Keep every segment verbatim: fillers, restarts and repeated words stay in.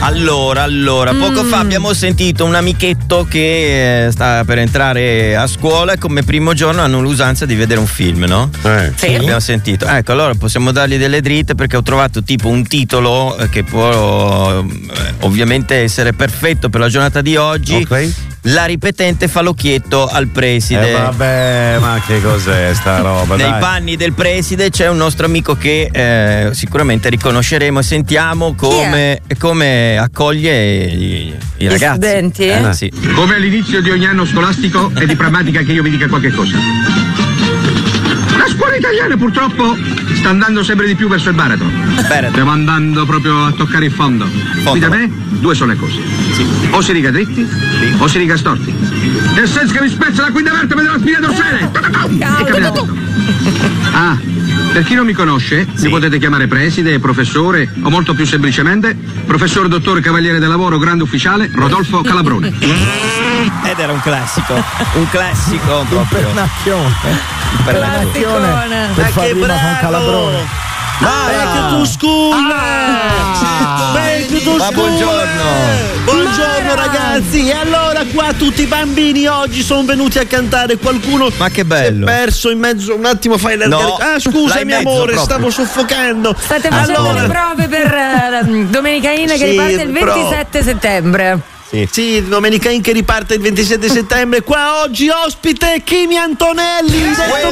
Allora, allora, poco Mm. fa abbiamo sentito un amichetto che eh, sta per entrare a scuola e come primo giorno hanno l'usanza di vedere un film, no? Eh. Sì. Abbiamo sentito. Ecco, allora possiamo dargli delle dritte perché ho trovato tipo un titolo eh, che può eh, ovviamente essere perfetto per la giornata di oggi. Ok. La ripetente fa l'occhietto al preside. Eh vabbè, ma che cos'è sta roba? Nei dai. panni del preside c'è un nostro amico che eh, sicuramente riconosceremo e sentiamo come, come accoglie i, i Gli ragazzi. studenti? Eh, sì. Come all'inizio di ogni anno scolastico è di pragmatica che io vi dica qualche cosa. La scuola italiana purtroppo sta andando sempre di più verso il baratro. Bene. Stiamo andando proprio a toccare il fondo. Qui da me due sono le cose. O si riga dritti o si riga storti. Nel senso che mi spezza la quinta vertebra della spina dorsale. E cammina tutto. Ah, per chi non mi conosce, mi potete chiamare preside, professore o molto più semplicemente professor dottore cavaliere del lavoro grande ufficiale Rodolfo Calabrone. Ed era un classico, un classico proprio. Pernacchione. Classicone. Per Ma far che rima con bravo! Calabrone. Back to school! Ah! Back to Ma school! buongiorno. Buongiorno ragazzi! E allora qua tutti i bambini oggi sono venuti a cantare. Qualcuno Ma che bello. si è perso in mezzo un attimo fai la No, Ah là scusami in mezzo amore, proprio. stavo soffocando. State facendo allora, le prove per eh, Domenica In che Sì, riparte il pro- ventisette settembre. Sì, Domenica In che riparte il ventisette settembre. Qua oggi ospite Kimi Antonelli, detto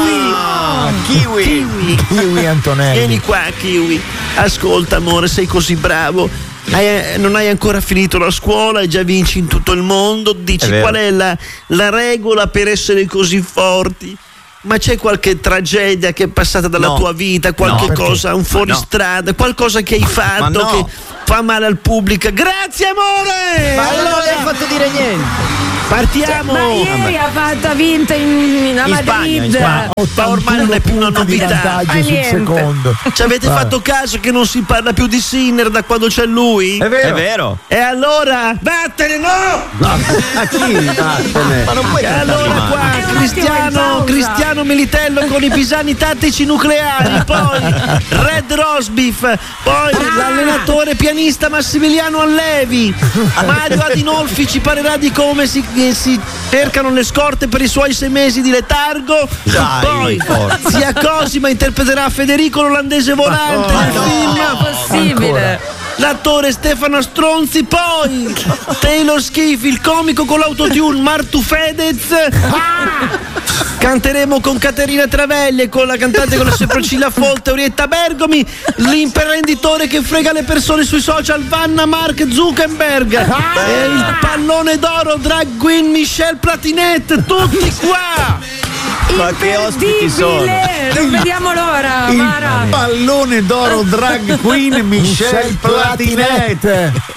Kiwi. Kiwi. Kiwi. Kiwi Antonelli. Vieni qua, Kiwi. Ascolta, amore, sei così bravo. Hai- non hai ancora finito la scuola e già vinci in tutto il mondo. Dici È vero. qual è la, la regola per essere così forti? Ma c'è qualche tragedia che è passata dalla No. tua vita, qualche No. cosa, un Ma fuoristrada, qualcosa che hai fatto no. che fa male al pubblico? Grazie, amore! Ma non allora hai fatto dire niente. partiamo! Ma ieri ha fatto, ha vinto in, in a In Spagna, in Madrid. Spagna. Ma ormai non è più una punti di novità. vantaggio Fa sul niente. secondo. Ci avete Vai. fatto caso che non si parla più di Sinner da quando c'è lui? È vero. È vero. E allora vattene, no! A chi? Vattene. Ma non puoi E cantarli allora male. qua un attimo in Cristiano, pausa. Cristiano Militello con i pisani tattici nucleari, poi Red Rosbif, poi l'allenatore pianista Massimiliano Allevi, Mario Adinolfi ci parlerà di come si, eh, si cercano le scorte per i suoi sei mesi di letargo, Dai, poi forza. zia Cosima interpreterà Federico l'olandese volante nel film. È possibile. L'attore Stefano Stronzi, poi Taylor Schiff, il comico con l'autotune Martu Fedez. Canteremo con Caterina Travelli e con la cantante con le sopracciglia folte Orietta Bergomi, l'imprenditore che frega le persone sui social Vanna Mark Zuckerberg e il pallone d'oro drag queen Michelle Platinette, tutti qua. Ma che ospiti sono? Imperdibile. Non vediamo l'ora, Il Mara. pallone d'oro drag queen Michelle Eh, Platinette.